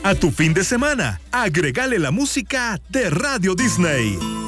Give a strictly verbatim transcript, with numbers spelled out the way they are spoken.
A tu fin de semana, agregale la música de Radio Disney.